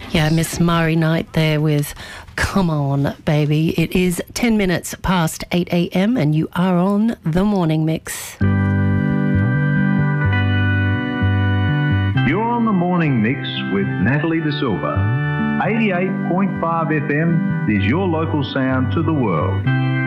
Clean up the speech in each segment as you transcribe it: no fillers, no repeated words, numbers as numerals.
Yeah, Miss Mari Knight there with Come On, Baby. It is 10 minutes past 8 a.m. and you are on The Morning Mix. You're on The Morning Mix with Natalie De Silva. 88.5 FM is your local sound to the world.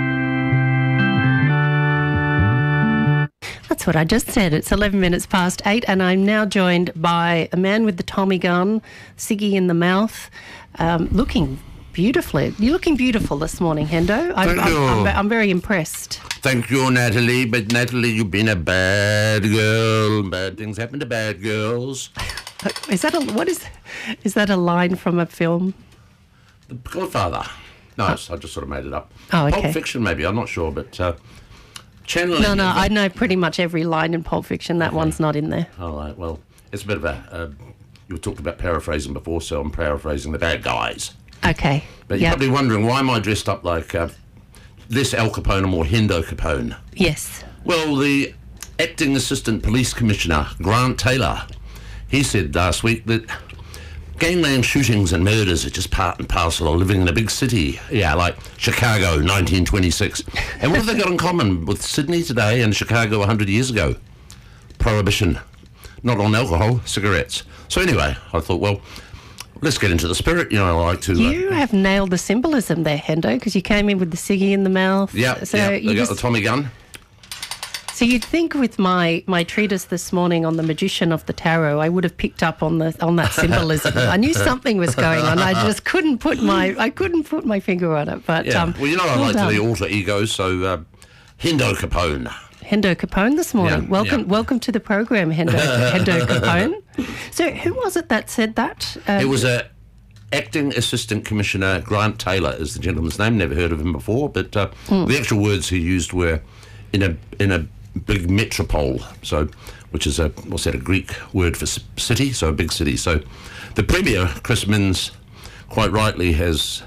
That's what I just said. It's 11 minutes past 8 and I'm now joined by a man with the Tommy gun, ciggy in the mouth, looking beautifully. You're looking beautiful this morning, Hendo. I'm very impressed. Thank you, Natalie. But, Natalie, you've been a bad girl. Bad things happen to bad girls. Is that a line from a film? The Godfather. No, I just sort of made it up. Oh, okay. Pulp Fiction, maybe. I'm not sure, but... channeling... No, I know pretty much every line in Pulp Fiction. That one's not in there. All right, well, it's a bit of a... you talked about paraphrasing before, so I'm paraphrasing the bad guys. Okay. But you're probably wondering, why am I dressed up like less Al Capone and more Hendo Capone? Yes. Well, the acting assistant police commissioner, Grant Taylor, he said last week that gangland shootings and murders are just part and parcel of living in a big city. Yeah, like Chicago, 1926. And what have they got in common with Sydney today and Chicago 100 years ago? Prohibition. Not on alcohol, cigarettes. So anyway, I thought, well, let's get into the spirit. You know, I like to... You have nailed the symbolism there, Hendo, because you came in with the ciggy in the mouth. Yeah, so I got the Tommy gun. So you'd think with my treatise this morning on the magician of the tarot, I would have picked up on that symbolism. I knew something was going on. I just couldn't put my finger on it. But yeah. Well, you know, I like done. to the alter ego, so Hendo Capone. Hendo Capone this morning. Yeah, welcome to the program, Hendo Capone. So who was it that said that? It was a acting assistant commissioner, Grant Taylor is the gentleman's name. Never heard of him before, but the actual words he used were in a big metropole, so which is a Greek word for city, so a big city. So the Premier, Chris Minns, quite rightly has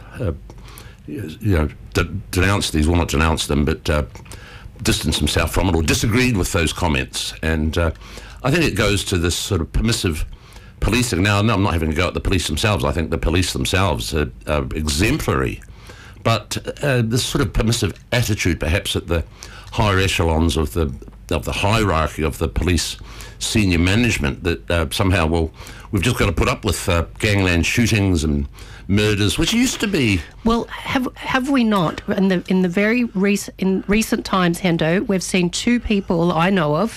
denounced these, well, not denounced them, but distanced himself from it or disagreed with those comments. And I think it goes to this sort of permissive policing. Now, I'm not having to go at the police themselves. I think the police themselves are exemplary. But this sort of permissive attitude, perhaps, at the higher echelons of the hierarchy of the police senior management, that somehow, well, we've just got to put up with gangland shootings and murders, which used to be... Well, have we not? In recent times, Hendo, we've seen two people I know of